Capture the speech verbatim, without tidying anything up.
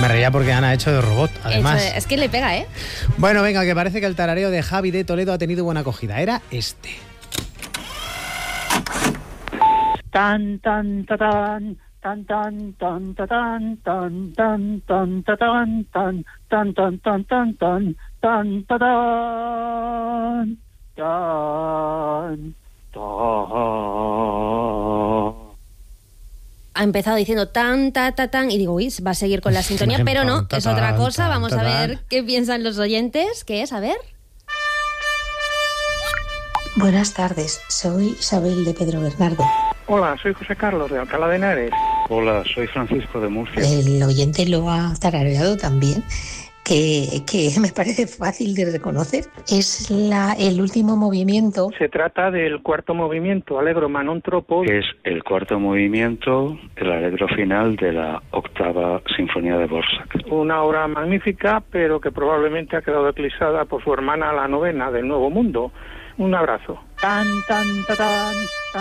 Me reía porque Ana ha hecho de robot, además. Hecho de, es que le pega, ¿eh? Bueno, venga, que parece que el tarareo de Javi de Toledo ha tenido buena acogida. Era este. Tan tan ta, tan tan tan tan ta, tan tan tan tan ta, tan tan tan tan tan tan tan tan ta, tan tan tan. Ha empezado diciendo tan, ta, ta, tan, y digo, uy, va a seguir con la sintonía, pero no, es otra cosa. Vamos a ver qué piensan los oyentes. ¿Qué es? A ver. Buenas tardes, soy Isabel de Pedro Bernardo. Hola, soy José Carlos de Alcalá de Henares. Hola, soy Francisco de Murcia. El oyente lo ha tarareado también, que, que me parece fácil de reconocer. Es la, el último movimiento. Se trata del cuarto movimiento, Allegro Manon Troppo. Es el cuarto movimiento, el allegro final de la octava sinfonía de Dvořák. Una obra magnífica, pero que probablemente ha quedado eclipsada por su hermana, la novena del Nuevo Mundo. Un abrazo. Tan, tan, ta, tan.